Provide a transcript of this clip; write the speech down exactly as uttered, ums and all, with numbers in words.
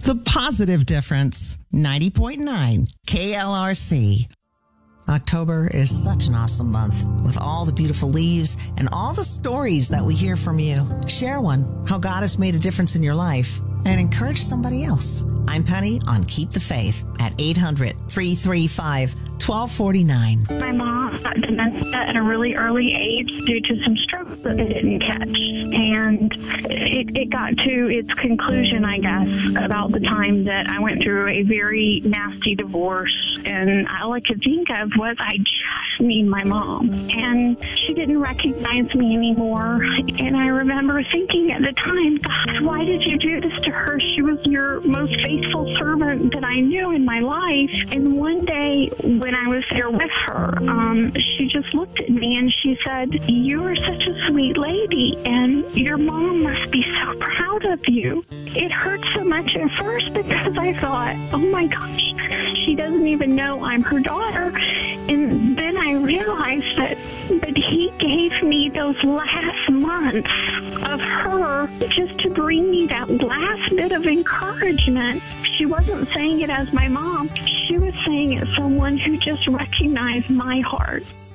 The Positive Difference, ninety point nine K L R C. October is such an awesome month with all the beautiful leaves and all the stories that we hear from you. Share one, how God has made a difference in your life, and encourage somebody else. I'm Penny on Keep the Faith at eight hundred, three three five, one two four nine. My mom got dementia at a really early age due to some strokes that they didn't catch. And it, it got to its conclusion, I guess, about the time that I went through a very nasty divorce. And all I could think of was I just need my mom. And she didn't recognize me anymore. And I remember thinking at the time, God, why did you do this to her? She was your most faithful servant that I knew in my life. And one day when I was there with her, um, she just looked at me and she said, you are such a sweet lady and your mom must be so proud of you. It hurt so much at first because I thought, oh my gosh, she doesn't even know I'm her daughter. And then I realized that, that he gave me those last months of her just to bring me that last bit of encouragement. She wasn't saying it as my mom. She was saying it as someone who just recognized my heart.